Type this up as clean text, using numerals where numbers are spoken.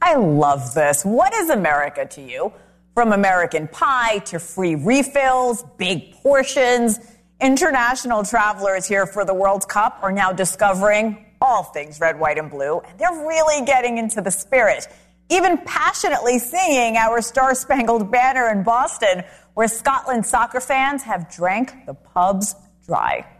I love this. What is America to you? From American Pie to free refills, big portions, international travelers here for the World Cup are now discovering all things red, white, and blue, and they're really getting into the spirit, even passionately singing our Star-Spangled Banner in Boston, where Scotland soccer fans have drank the pubs dry.